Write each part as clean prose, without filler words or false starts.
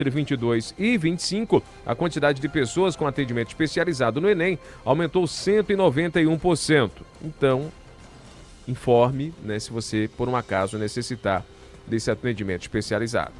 Entre 22 e 25, a quantidade de pessoas com atendimento especializado no Enem aumentou 191%. Então, informe, né, se você, por um acaso, necessitar desse atendimento especializado.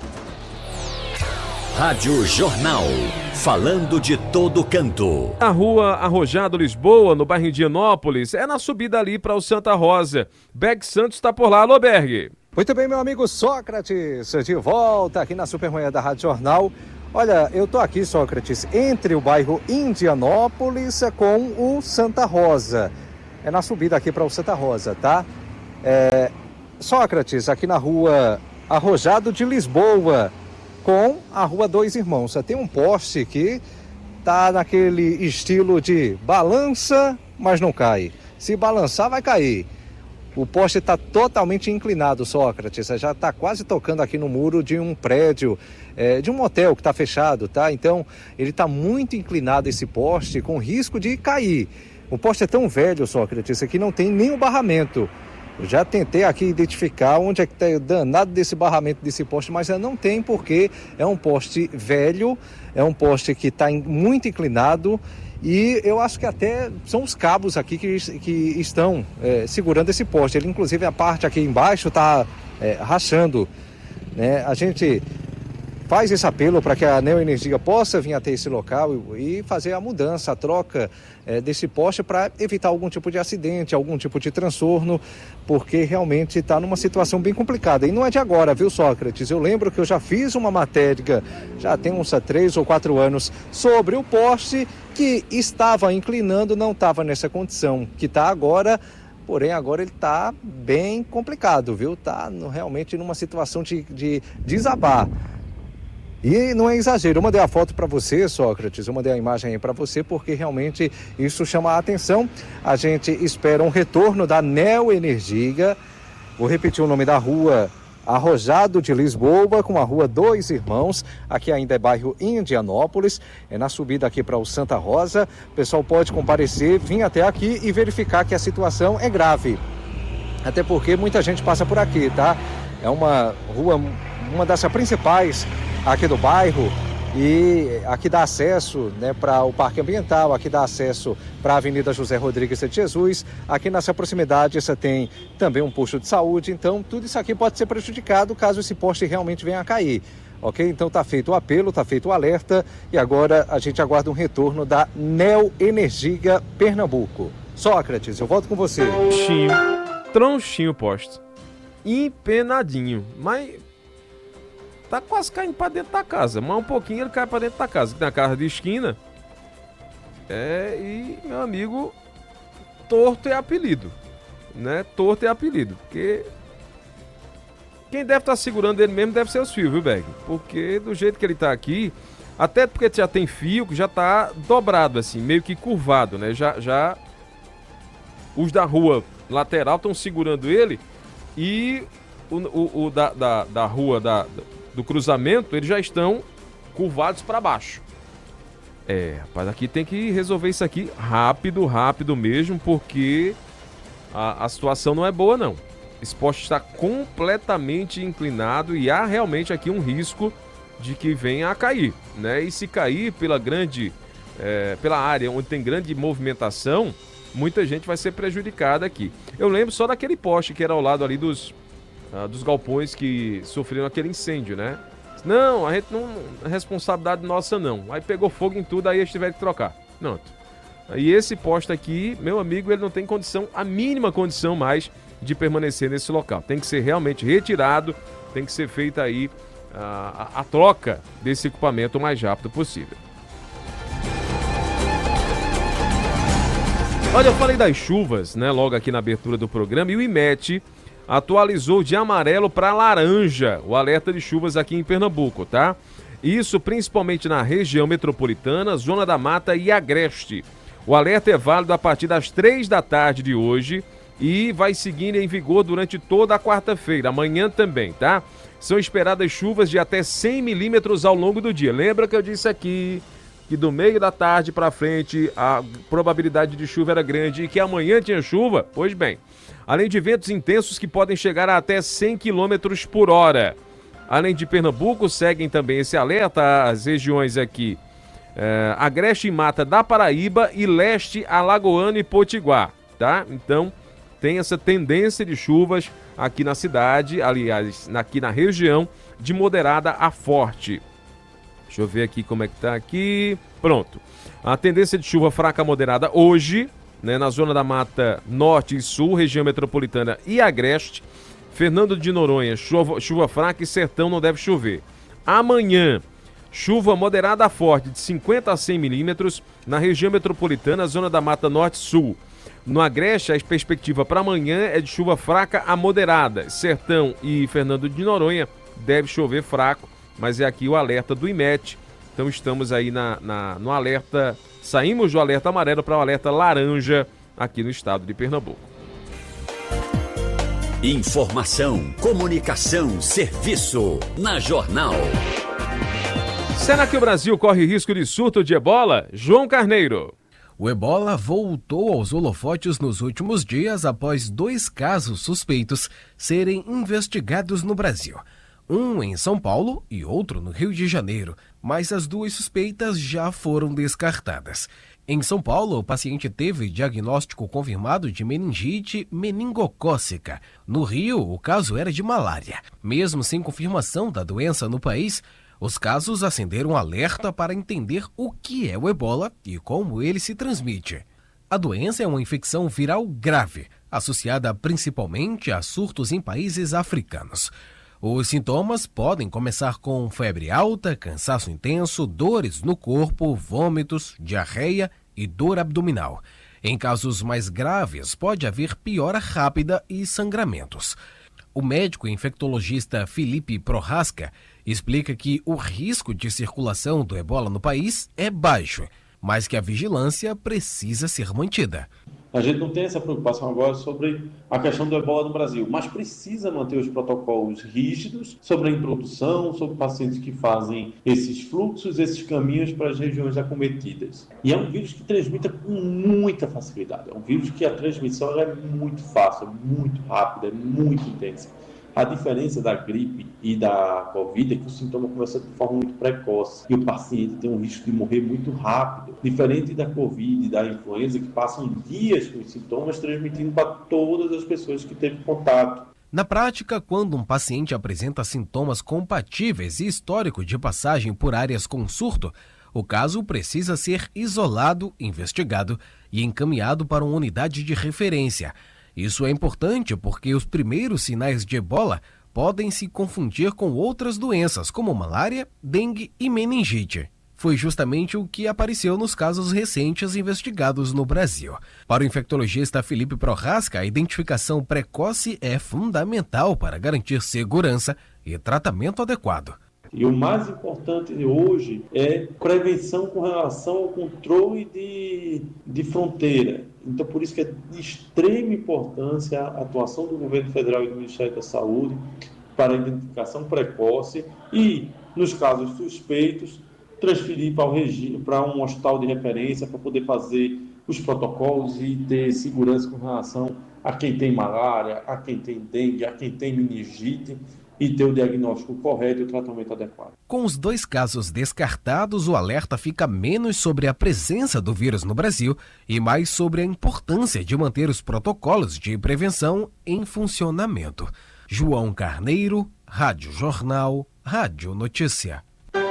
Rádio Jornal, falando de todo canto. A rua Arrojado Lisboa, no bairro Indianópolis, é na subida ali para o Santa Rosa. Berg Santos está por lá. Alô, Berg. Muito bem, meu amigo Sócrates, de volta aqui na Supermanhã da Rádio Jornal. Olha, eu tô aqui, Sócrates, entre o bairro Indianópolis com o Santa Rosa. É na subida aqui para o Santa Rosa, tá? Sócrates, aqui na rua Arrojado de Lisboa, com a rua Dois Irmãos. Tem um poste que tá naquele estilo de balança, mas não cai. Se balançar, vai cair. O poste está totalmente inclinado, Sócrates. Já está quase tocando aqui no muro de um prédio, de um hotel que está fechado, tá? Então, ele está muito inclinado, esse poste, com risco de cair. O poste é tão velho, Sócrates, que não tem nenhum barramento. Eu já tentei aqui identificar onde é que está o danado desse barramento desse poste, mas não tem, porque é um poste velho, é um poste que está muito inclinado. E eu acho que até são os cabos aqui que estão segurando esse poste. Ele, inclusive, a parte aqui embaixo está rachando, né? A gente faz esse apelo para que a Neoenergia possa vir até esse local e fazer a mudança, a troca desse poste para evitar algum tipo de acidente, algum tipo de transtorno, porque realmente está numa situação bem complicada. E não é de agora, viu, Sócrates? Eu lembro que eu já fiz uma matéria, já tem uns 3 ou 4 anos, sobre o poste que estava inclinando, não estava nessa condição que está agora. Porém, agora ele está bem complicado, viu? Está realmente numa situação de desabar. E não é exagero, eu mandei a foto para você, Sócrates, eu mandei a imagem aí para você, porque realmente isso chama a atenção. A gente espera um retorno da Neoenergia. Vou repetir o nome da rua: Arrojado de Lisboa, com a rua Dois Irmãos. Aqui ainda é bairro Indianópolis, é na subida aqui para o Santa Rosa. O pessoal pode comparecer, vir até aqui e verificar que a situação é grave. Até porque muita gente passa por aqui, tá? É uma rua, uma das principais aqui do bairro, e aqui dá acesso, né, para o Parque Ambiental, aqui dá acesso para a Avenida José Rodrigues de Jesus. Aqui nessa proximidade você tem também um posto de saúde, então tudo isso aqui pode ser prejudicado caso esse poste realmente venha a cair, ok? Então está feito o apelo, está feito o alerta, e agora a gente aguarda um retorno da Neoenergia Pernambuco. Sócrates, eu volto com você. Tronchinho o poste, empenadinho, mas tá quase caindo pra dentro da casa. Mas um pouquinho ele cai pra dentro da casa. Na casa de esquina. E, meu amigo, torto é apelido. Né? Torto é apelido. Porque quem deve estar segurando ele mesmo deve ser os fios, viu, Berg? Porque do jeito que ele tá aqui, até porque já tem fio que já tá dobrado, assim, meio que curvado, né? Já os da rua lateral estão segurando ele, e o da rua do cruzamento, eles já estão curvados para baixo. Rapaz, aqui tem que resolver isso aqui rápido mesmo, porque a situação não é boa, não. Esse poste está completamente inclinado e há realmente aqui um risco de que venha a cair, né? E se cair pela área onde tem grande movimentação, muita gente vai ser prejudicada aqui. Eu lembro só daquele poste que era ao lado ali dos galpões que sofreram aquele incêndio, né? Não, a gente não é responsabilidade nossa, não. Aí pegou fogo em tudo, aí eles tiveram que trocar. Pronto. E esse poste aqui, meu amigo, ele não tem condição, a mínima condição mais de permanecer nesse local. Tem que ser realmente retirado, tem que ser feita aí a troca desse equipamento o mais rápido possível. Olha, eu falei das chuvas, né, logo aqui na abertura do programa, e o IMET atualizou de amarelo para laranja o alerta de chuvas aqui em Pernambuco, tá? Isso principalmente na região metropolitana, Zona da Mata e Agreste. O alerta é válido a partir das 3 da tarde de hoje e vai seguindo em vigor durante toda a quarta-feira, amanhã também, tá? São esperadas chuvas de até 100 milímetros ao longo do dia. Lembra que eu disse aqui que do meio da tarde para frente a probabilidade de chuva era grande e que amanhã tinha chuva? Pois bem, além de ventos intensos que podem chegar a até 100 km por hora. Além de Pernambuco, seguem também esse alerta as regiões aqui, Agreste e Mata da Paraíba e Leste, Alagoano e Potiguar, tá? Então, tem essa tendência de chuvas aqui na cidade, aliás, aqui na região, de moderada a forte. Deixa eu ver aqui como é que tá aqui. Pronto. A tendência de chuva fraca a moderada hoje, né, na zona da Mata Norte e Sul, região metropolitana e Agreste. Fernando de Noronha, chuva fraca e Sertão não deve chover. Amanhã, chuva moderada a forte de 50 a 100 milímetros na região metropolitana, zona da Mata Norte e Sul. No Agreste, a perspectiva para amanhã é de chuva fraca a moderada. Sertão e Fernando de Noronha deve chover fraco, mas é aqui o alerta do IMET. Então estamos aí no alerta, saímos do alerta amarelo para o alerta laranja aqui no estado de Pernambuco. Informação, comunicação, serviço. Na Jornal. Será que o Brasil corre risco de surto de ebola? João Carneiro. O ebola voltou aos holofotes nos últimos dias após 2 casos suspeitos serem investigados no Brasil. Um em São Paulo e outro no Rio de Janeiro, mas as 2 suspeitas já foram descartadas. Em São Paulo, o paciente teve diagnóstico confirmado de meningite meningocócica. No Rio, o caso era de malária. Mesmo sem confirmação da doença no país, os casos acenderam alerta para entender o que é o ebola e como ele se transmite. A doença é uma infecção viral grave, associada principalmente a surtos em países africanos. Os sintomas podem começar com febre alta, cansaço intenso, dores no corpo, vômitos, diarreia e dor abdominal. Em casos mais graves, pode haver piora rápida e sangramentos. O médico infectologista Felipe Prohaska explica que o risco de circulação do ebola no país é baixo, mas que a vigilância precisa ser mantida. A gente não tem essa preocupação agora sobre a questão do ebola no Brasil, mas precisa manter os protocolos rígidos sobre a introdução, sobre pacientes que fazem esses fluxos, esses caminhos para as regiões acometidas. E é um vírus que transmite com muita facilidade, é um vírus que a transmissão é muito fácil, muito rápida, é muito intensa. A diferença da gripe e da Covid é que o sintoma começa de forma muito precoce e o paciente tem um risco de morrer muito rápido. Diferente da Covid e da influenza, que passam dias com os sintomas transmitindo para todas as pessoas que teve contato. Na prática, quando um paciente apresenta sintomas compatíveis e histórico de passagem por áreas com surto, o caso precisa ser isolado, investigado e encaminhado para uma unidade de referência. Isso é importante porque os primeiros sinais de ebola podem se confundir com outras doenças, como malária, dengue e meningite. Foi justamente o que apareceu nos casos recentes investigados no Brasil. Para o infectologista Felipe Prohaska, a identificação precoce é fundamental para garantir segurança e tratamento adequado. E o mais importante hoje é prevenção com relação ao controle de fronteira. Então, por isso que é de extrema importância a atuação do governo federal e do Ministério da Saúde para a identificação precoce e, nos casos suspeitos, transferir para um hospital de referência para poder fazer os protocolos e ter segurança com relação a quem tem malária, a quem tem dengue, a quem tem meningite, e ter o diagnóstico correto e o tratamento adequado. Com os 2 casos descartados, o alerta fica menos sobre a presença do vírus no Brasil e mais sobre a importância de manter os protocolos de prevenção em funcionamento. João Carneiro, Rádio Jornal, Rádio Notícia.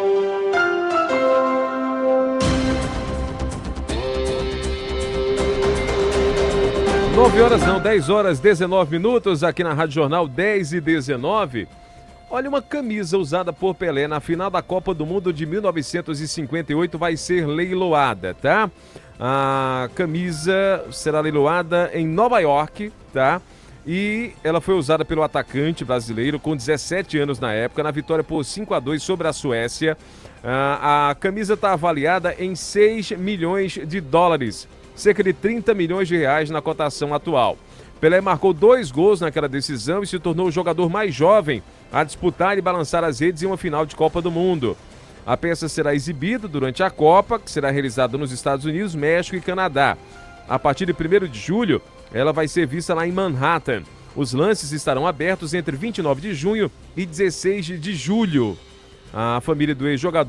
Horas não, 10 horas 19 minutos aqui na Rádio Jornal, 10h19. Olha, uma camisa usada por Pelé na final da Copa do Mundo de 1958 vai ser leiloada, tá? A camisa será leiloada em Nova York, tá? E ela foi usada pelo atacante brasileiro com 17 anos na época, na vitória por 5-2 sobre a Suécia. A camisa está avaliada em 6 milhões de dólares, cerca de 30 milhões de reais na cotação atual. Pelé marcou 2 gols naquela decisão e se tornou o jogador mais jovem a disputar e balançar as redes em uma final de Copa do Mundo. A peça será exibida durante a Copa, que será realizada nos Estados Unidos, México e Canadá. A partir de 1º de julho, ela vai ser vista lá em Manhattan. Os lances estarão abertos entre 29 de junho e 16 de julho. A família do ex-jogador